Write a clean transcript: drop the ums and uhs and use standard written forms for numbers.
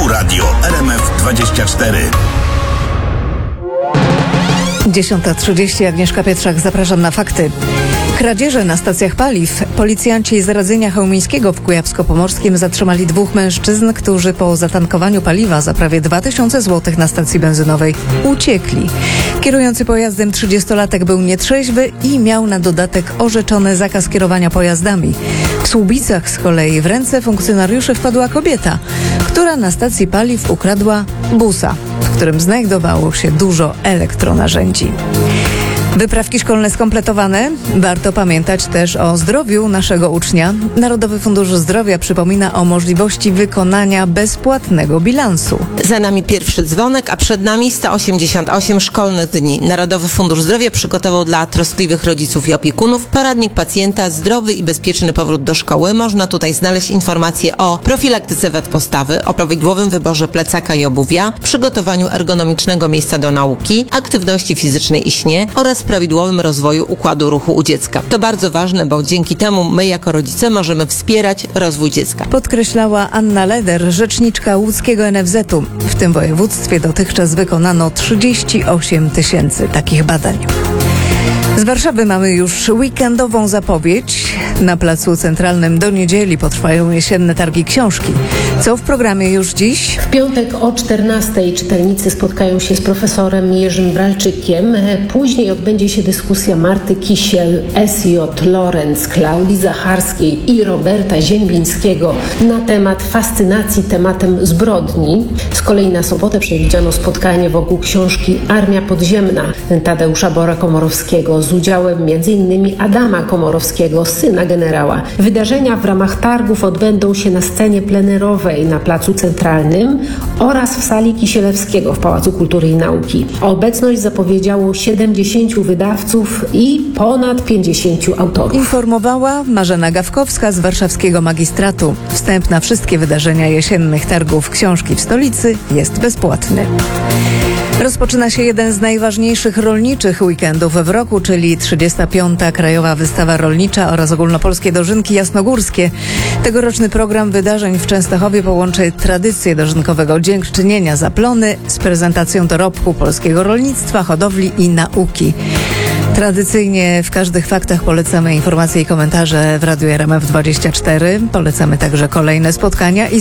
Tu radio RMF24. 10:30, Agnieszka Pietrzak, zapraszam na fakty. Kradzieże na stacjach paliw. Policjanci z Radzenia Chełmińskiego w Kujawsko-Pomorskim zatrzymali 2 mężczyzn, którzy po zatankowaniu paliwa za prawie 2000 zł na stacji benzynowej uciekli. Kierujący pojazdem 30-latek był nietrzeźwy i miał na dodatek orzeczony zakaz kierowania pojazdami. W Słubicach z kolei w ręce funkcjonariuszy wpadła kobieta, która na stacji paliw ukradła busa, w którym znajdowało się dużo elektronarzędzi. Wyprawki szkolne skompletowane. Warto pamiętać też o zdrowiu naszego ucznia. Narodowy Fundusz Zdrowia przypomina o możliwości wykonania bezpłatnego bilansu. Za nami pierwszy dzwonek, a przed nami 188 szkolnych dni. Narodowy Fundusz Zdrowia przygotował dla troskliwych rodziców i opiekunów poradnik pacjenta Zdrowy i bezpieczny powrót do szkoły. Można tutaj znaleźć informacje o profilaktyce wad postawy, o prawidłowym wyborze plecaka i obuwia, przygotowaniu ergonomicznego miejsca do nauki, aktywności fizycznej i śnie oraz prawidłowym rozwoju układu ruchu u dziecka. To bardzo ważne, bo dzięki temu my jako rodzice możemy wspierać rozwój dziecka. Podkreślała Anna Leder, rzeczniczka łódzkiego NFZ-u. W tym województwie dotychczas wykonano 38 000 takich badań. Z Warszawy mamy już weekendową zapowiedź. Na Placu Centralnym do niedzieli potrwają jesienne targi książki. Co w programie już dziś? W piątek o 14:00 czytelnicy spotkają się z profesorem Jerzym Bralczykiem. Później odbędzie się dyskusja Marty Kisiel, SJ Lorenz, Klaudii Zacharskiej i Roberta Ziembińskiego na temat fascynacji tematem zbrodni. Z kolei na sobotę przewidziano spotkanie wokół książki Armia Podziemna Tadeusza Bora-Komorowskiego z udziałem m.in. Adama Komorowskiego, syna generała. Wydarzenia w ramach targów odbędą się na scenie plenerowej na Placu Centralnym oraz w sali Kisielewskiego w Pałacu Kultury i Nauki. Obecność zapowiedziało 70 wydawców i ponad 50 autorów. Informowała Marzena Gawkowska z warszawskiego magistratu. Wstęp na wszystkie wydarzenia jesiennych targów książki w stolicy jest bezpłatny. Rozpoczyna się jeden z najważniejszych rolniczych weekendów w roku, czyli 35. Krajowa Wystawa Rolnicza oraz Ogólnopolskie Dożynki Jasnogórskie. Tegoroczny program wydarzeń w Częstochowie połączy tradycję dożynkowego dziękczynienia za plony z prezentacją dorobku polskiego rolnictwa, hodowli i nauki. Tradycyjnie w każdych faktach polecamy informacje i komentarze w Radiu RMF24. Polecamy także kolejne spotkania i